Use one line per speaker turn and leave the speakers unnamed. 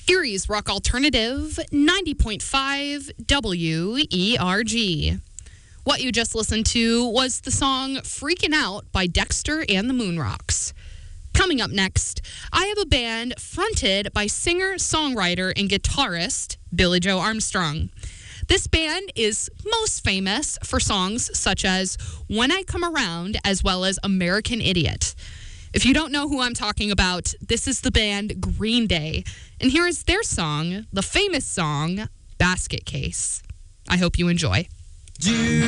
Erie's Rock Alternative, 90.5 WERG. What you just listened to was the song Freaking Out by Dexter and the Moonrocks. Coming up next, I have a band fronted by singer, songwriter, and guitarist Billie Joe Armstrong. This band is most famous for songs such as When I Come Around, as well as American Idiot. If you don't know who I'm talking about, this is the band Green Day. And here is their song, the famous song, Basket Case. I hope you enjoy.